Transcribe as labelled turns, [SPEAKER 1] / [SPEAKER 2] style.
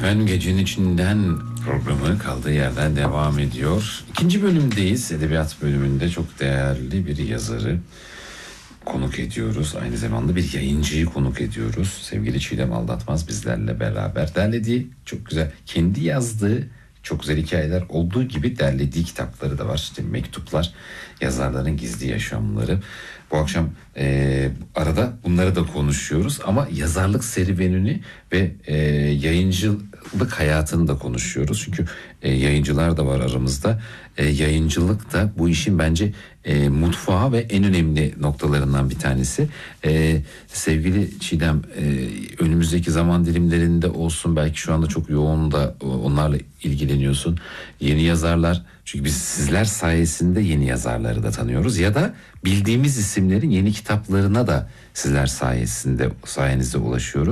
[SPEAKER 1] Efendim Gecenin İçinden programı kaldığı yerden devam ediyor. İkinci bölümdeyiz. Edebiyat bölümünde çok değerli bir yazarı konuk ediyoruz. Aynı zamanda bir yayıncıyı konuk ediyoruz. Sevgili Çiğdem Aldatmaz bizlerle beraber. Derlediği çok güzel, kendi yazdığı çok güzel hikayeler olduğu gibi derlediği kitapları da var. İşte mektuplar, yazarların gizli yaşamları. Bu akşam arada bunları da konuşuyoruz ama yazarlık serüvenini ve yayıncılık hayatını da konuşuyoruz. Çünkü yayıncılar da var aramızda. Yayıncılık da bu işin bence mutfağı ve en önemli noktalarından bir tanesi. Sevgili Çiğdem, önümüzdeki zaman dilimlerinde olsun, belki şu anda çok yoğun da onlarla ilgileniyorsun. Yeni yazarlar, çünkü biz sizler sayesinde yeni yazarları da tanıyoruz ya da bildiğimiz isimlerin yeni kitaplarına da sizler sayenizde ulaşıyoruz.